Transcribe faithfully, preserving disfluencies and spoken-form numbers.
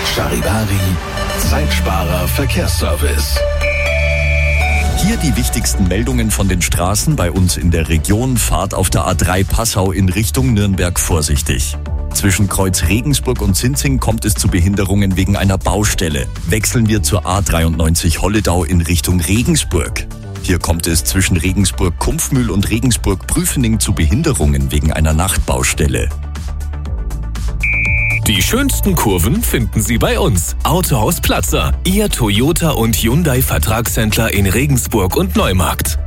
Charivari, Zeitsparer Verkehrsservice. Hier die wichtigsten Meldungen von den Straßen bei uns in der Region. Fahrt auf der A drei Passau in Richtung Nürnberg vorsichtig. Zwischen Kreuz Regensburg und Zinzing kommt es zu Behinderungen wegen einer Baustelle. Wechseln wir zur A dreiundneunzig Holledau in Richtung Regensburg. Hier kommt es zwischen Regensburg-Kumpfmühl und Regensburg-Prüfening zu Behinderungen wegen einer Nachtbaustelle. Die schönsten Kurven finden Sie bei uns. Autohaus Platzer, Ihr Toyota und Hyundai Vertragshändler in Regensburg und Neumarkt.